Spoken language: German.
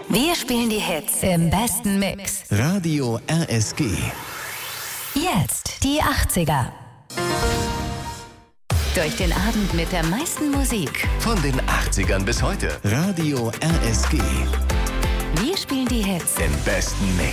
Wir spielen die Hits im besten Mix. Radio RSG. Jetzt die 80er. Durch den Abend mit der meisten Musik. Von den 80ern bis heute. Radio RSG. Wir spielen die Hits im besten Mix.